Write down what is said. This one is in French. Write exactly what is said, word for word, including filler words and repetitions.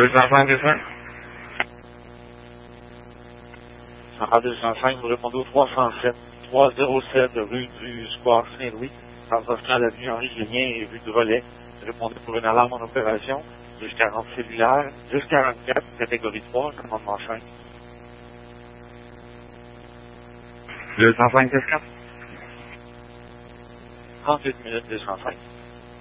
deux cent cinq, c'est ça? Centrale deux cent cinq, vous répondez au trois cent sept, trois cent sept rue du Square Saint-Louis, transportant l'avenue Henri-Julien et rue du Relais. Répondez pour une alarme en opération, dix quarante cellulaire, dix quarante-quatre, catégorie trois, commandement cinq. deux cent cinq, c'est ça? trente-huit minutes deux cent cinq.